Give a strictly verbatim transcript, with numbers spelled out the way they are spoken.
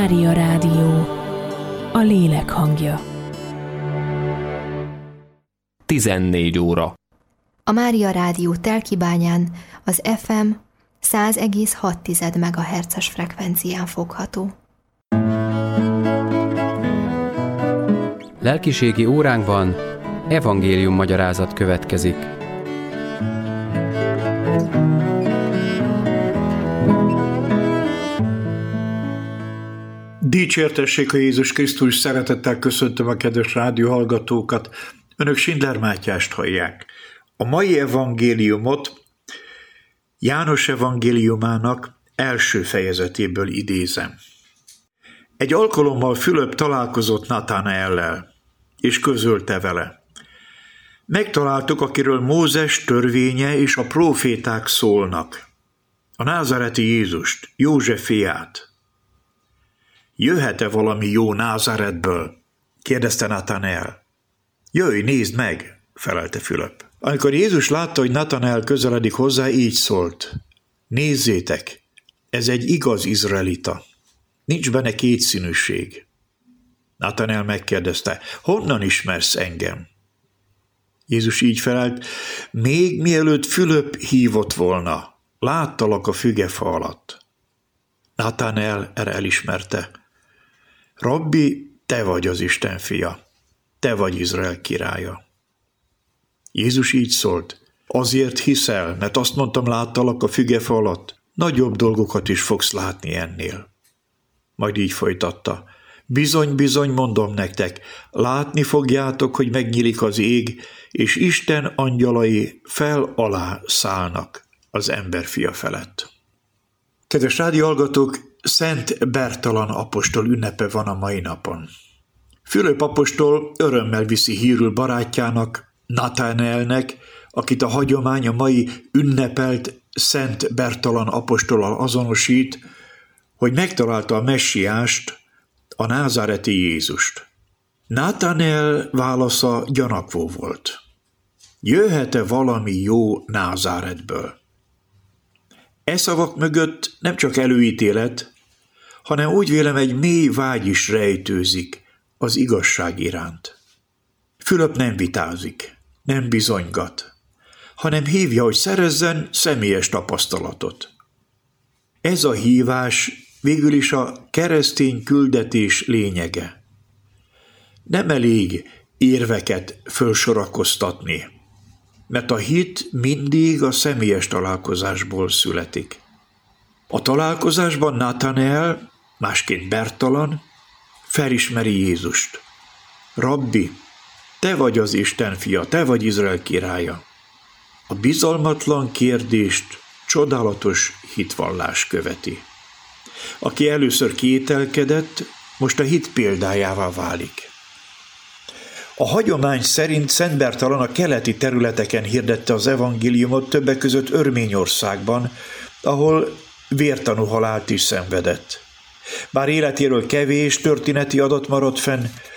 Mária Rádió, a lélek hangja. tizennégy óra. A Mária Rádió Telkibányán az ef em száz egész hat megahertzes frekvencián fogható. Lelkiségi óránkban evangélium magyarázat következik. Dicsértessék a Jézus Krisztus, szeretettel köszöntöm a kedves rádióhallgatókat. Önök Schindler Mátyást hallják. A mai evangéliumot János evangéliumának első fejezetéből idézem. Egy alkalommal Fülöp találkozott Natanaellel, és közölte vele: megtaláltuk, akiről Mózes törvénye és a próféták szólnak, a názáreti Jézust, József fiát. Jöhet-e valami jó Názáretből? kérdezte Natanael. Jöjj, nézd meg, felelte Fülöp. Amikor Jézus látta, hogy Natanael közeledik hozzá, így szólt: nézzétek, ez egy igaz izraelita. Nincs benne kétszínűség. Natanael megkérdezte: honnan ismersz engem? Jézus így felelt: még mielőtt Fülöp hívott volna, láttalak a fügefa alatt. Natanael erre elismerte: Rabbi, te vagy az Isten fia, te vagy Izrael királya. Jézus így szólt: azért hiszel, mert azt mondtam, láttalak a fügefa alatt, nagyobb dolgokat is fogsz látni ennél. Majd így folytatta: bizony, bizony, mondom nektek, látni fogjátok, hogy megnyílik az ég, és Isten angyalai fel-alá szállnak az emberfia felett. Kedves rádióhallgatók, Szent Bertalan apostol ünnepe van a mai napon. Fülöp apostol örömmel viszi hírül barátjának, Natanaelnek, akit a hagyomány a mai ünnepelt Szent Bertalan apostollal azonosít, hogy megtalálta a messiást, a názáreti Jézust. Natanael válasza gyanakvó volt. Jöhet-e valami jó Názáretből? E szavak mögött nem csak előítélet, hanem úgy vélem egy mély vágy is rejtőzik az igazság iránt. Fülöp nem vitázik, nem bizonygat, hanem hívja, hogy szerezzen személyes tapasztalatot. Ez a hívás végül is a keresztény küldetés lényege. Nem elég érveket fölsorakoztatni, mert a hit mindig a személyes találkozásból születik. A találkozásban Natanael, másként Bertalan, felismeri Jézust. Rabbi, te vagy az Isten fia, te vagy Izrael királya. A bizalmatlan kérdést csodálatos hitvallás követi. Aki először kételkedett, most a hit példájává válik. A hagyomány szerint Szent Bertalan a keleti területeken hirdette az evangéliumot, többek között Örményországban, ahol vértanú halált is szenvedett. Bár életéről kevés történeti adat maradt fenn,